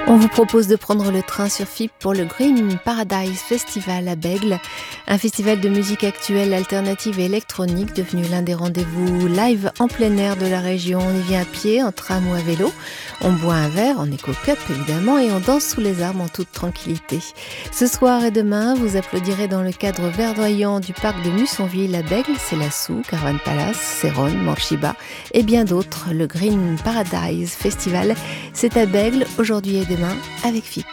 On vous propose de prendre le train sur FIP pour le Green Paradise Festival à Bègles, un festival de musique actuelle, alternative et électronique devenu l'un des rendez-vous live en plein air de la région. On y vient à pied, en tram ou à vélo, on boit un verre, en éco-cup évidemment, et on danse sous les arbres en toute tranquillité. Ce soir et demain, vous applaudirez dans le cadre verdoyant du parc de Mussonville à Bègles, Célassou, Caravan Palace, Céronne, Manchiba et bien d'autres. Le Green Paradise Festival, c'est à Bègles aujourd'hui et demain avec FIP.